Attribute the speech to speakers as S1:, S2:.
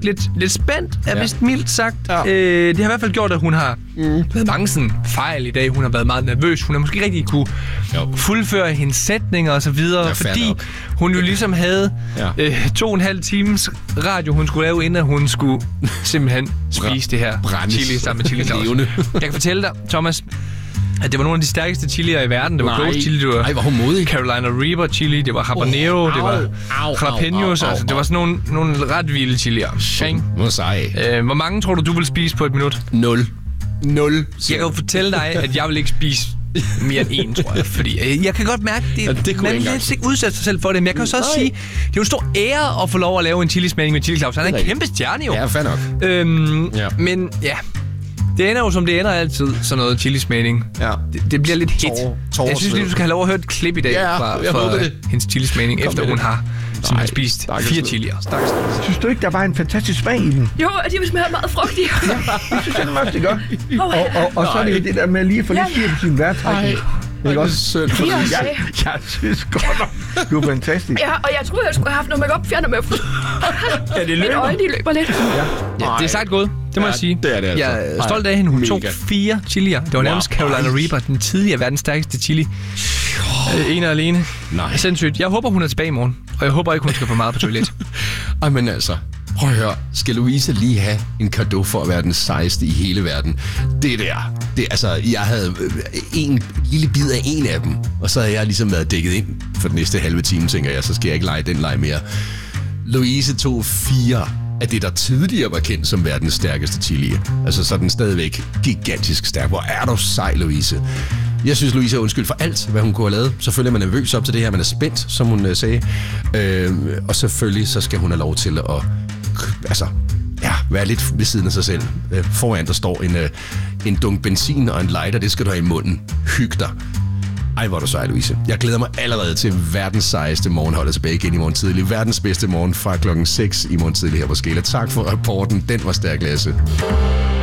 S1: lidt spændt, er vist mildt sagt. Ja. Det har i hvert fald gjort, at hun har været mange sådan fejl i dag. Hun har været meget nervøs. Hun har måske ikke rigtig kunne fuldføre hendes sætninger og så videre, fordi hun jo ligesom havde 2,5 times radio, hun skulle lave, inden hun skulle simpelthen spise det her chili sammen med chili sauce. Jeg kan fortælle dig, Thomas, at det var nogle af de stærkeste chilier i verden. Det var ghost chili, det var
S2: hvor hun modig.
S1: Carolina Reaper chili, det var habanero, det var jalapenos, altså det var sådan nogle ret vilde chilier.
S2: Hvor sej.
S1: Hvor mange tror du vil spise på et minut?
S2: 0.
S1: Jeg kan jo fortælle dig, at jeg vil ikke spise mere end 1, tror jeg. Fordi jeg kan godt mærke, man vil ikke udsætte sig selv for det. Men jeg kan jo så også sige, det er jo en stor ære at få lov at lave en chilismagning med Chili Claus. Han er en kæmpe stjerne jo.
S2: Ja, fair nok.
S1: Men ja, det ender jo som det ender altid, sådan noget chilismagning. Ja. Det bliver lidt hit. Jeg synes lige, du skal have lov at høre et klip i dag fra hendes chilismagning, efter hun har spist 4 chilier.
S3: Synes du ikke, der var en fantastisk smag i den?
S4: Jo, og de smager meget frugtige.
S3: Ja, det synes jeg også, det gør. Og så er det jo det der med lige at få lidt styr på sin vejrtrækning. Det er også sødt. Jeg synes godt nok, du er fantastisk.
S4: Ja, og jeg troede, jeg skulle have haft noget make-up fjernet med.
S3: Ja, det løber.
S4: Mine øjne, de løber lidt.
S1: Ja, det er sagt gået. Det må jeg sige.
S2: Det er det altså.
S1: Jeg er stolt af hende. Hun tog 4 chilier. Det var nærmest Carolina Reaper, den tidligere verdens stærkeste chili. Ene og alene. Nej. Sindssygt. Jeg håber, hun er tilbage i morgen. Og jeg håber ikke, hun skal få meget på toilet.
S2: Ej, men altså, prøv at høre. Skal Louise lige have en cadeau for at være den sejeste i hele verden? Jeg havde en lille bid af en af dem. Og så havde jeg ligesom været dækket ind for den næste halve time, tænker jeg. Så skal jeg ikke lege den leg mere. Louise tog 4 af det, der tidligere var kendt som verdens stærkeste chili. Altså, så er den stadigvæk gigantisk stærk. Hvor er du sej, Louise? Jeg synes, Louise er undskyld for alt, hvad hun kunne have lavet. Selvfølgelig er man nervøs op til det her, man er spændt, som hun sagde. Og selvfølgelig så skal hun have lov til at være lidt ved siden af sig selv. Foran der står en dunk benzin og en lighter, det skal du have i munden. Hyg dig. Ej, hvor er du sej, Louise. Jeg glæder mig allerede til verdens sejeste morgenholdet tilbage igen i morgen tidlig. Verdens bedste morgen fra klokken 6 i morgen tidlig her på Skala. Tak for rapporten. Den var stærk, Lasse.